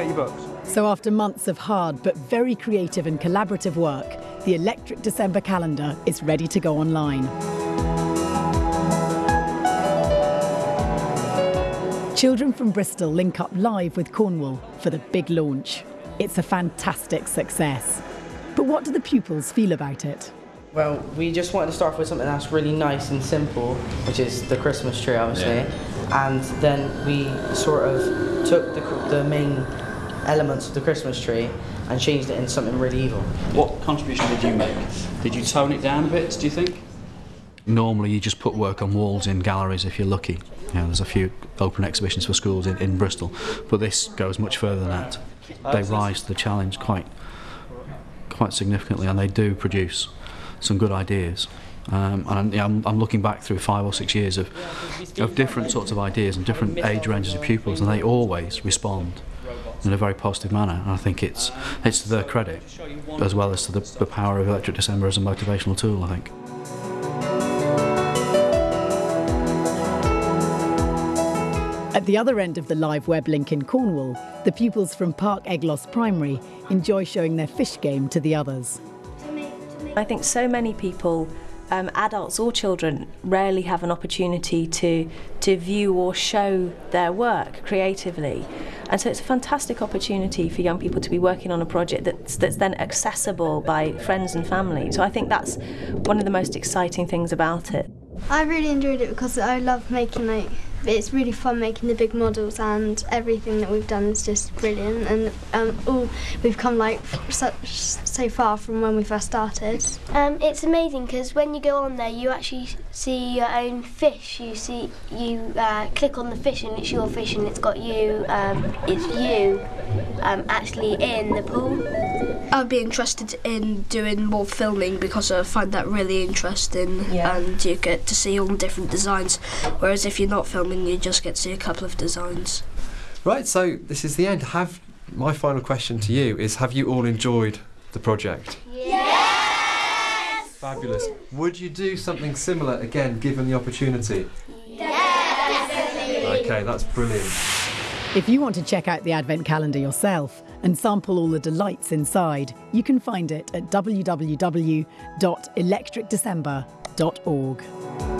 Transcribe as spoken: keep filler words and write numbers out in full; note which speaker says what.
Speaker 1: get your books.
Speaker 2: So after months of hard but very creative and collaborative work, the Electric December calendar is ready to go online. Children from Bristol link up live with Cornwall for the big launch. It's a fantastic success. But what do the pupils feel about it?
Speaker 3: Well, we just wanted to start with something that's really nice and simple, which is the Christmas tree, obviously. Yeah. And then we sort of took the, the main elements of the Christmas tree and changed it into something really evil.
Speaker 4: What contribution did you make? Did you tone it down a bit, do you think?
Speaker 5: Normally you just put work on walls in galleries if you're lucky. You know, there's a few open exhibitions for schools in, in Bristol, but this goes much further than that. They rise to the challenge quite, quite significantly, and they do produce some good ideas. Um, and I'm, I'm looking back through five or six years of, of different sorts of ideas and different age ranges of pupils, and they always respond in a very positive manner. And I think it's, it's to their credit, as well as to the, the power of Electric December as a motivational tool, I think.
Speaker 2: At the other end of the live web link in Cornwall, the pupils from Park Eglos Primary enjoy showing their fish game to the others.
Speaker 6: I think so many people, um, adults or children, rarely have an opportunity to, to view or show their work creatively. And so it's a fantastic opportunity for young people to be working on a project that's, that's then accessible by friends and family. So I think that's one of the most exciting things about it.
Speaker 7: I really enjoyed it because I love making, like, it's really fun making the big models, and everything that we've done is just brilliant, and um, all, we've come like so, so far from when we first started.
Speaker 8: Um, it's amazing because when you go on there you actually see your own fish. You see, you uh, click on the fish and it's your fish and it's got you, um, it's you um, actually in the pool.
Speaker 9: I'd be interested in doing more filming because I find that really interesting, yeah. And you get to see all the different designs, whereas if you're not filming you just get to see a couple of designs.
Speaker 10: Right, so this is the end. Have my final question to you is, have you all enjoyed the project?
Speaker 8: Yes!
Speaker 10: Fabulous. Would you do something similar again given the opportunity?
Speaker 8: Yes, definitely.
Speaker 10: Okay, that's brilliant.
Speaker 2: If you want to check out the Advent calendar yourself and sample all the delights inside, you can find it at w w w dot electric december dot org.